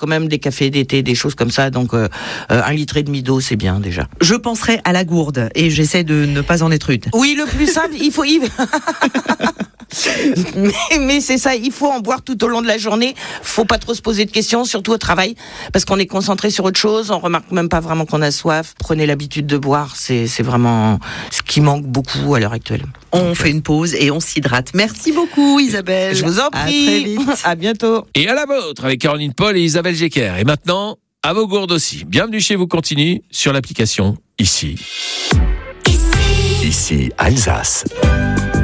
quand même des cafés d'été, des choses comme ça. Donc 1,5 litre d'eau, c'est bien déjà. Je penserai à la gourde et j'essaie de ne pas en être une. Oui, le plus simple, il faut mais c'est ça, il faut en boire tout au long de la journée. Faut pas trop se poser de questions, surtout au travail, parce qu'on est concentré sur autre chose. On remarque même pas vraiment qu'on a soif. Prenez l'habitude de boire, c'est vraiment ce qui manque beaucoup à l'heure actuelle. On fait une pause et on s'hydrate. Merci beaucoup Isabelle. Je vous en prie. À très vite. À bientôt. Et à la vôtre avec Caroline Paul et Isabelle Jecker. Et maintenant, à vos gourdes aussi. Bienvenue chez vous continue sur l'application ici. Ici Alsace.